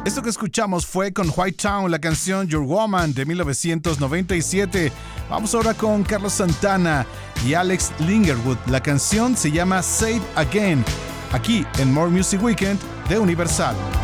Esto que escuchamos fue con White Town, la canción Your Woman de 1997. Vamos ahora con Carlos Santana y Alex Lingerwood. La canción se llama Say It Again, aquí en More Music Weekend de Universal.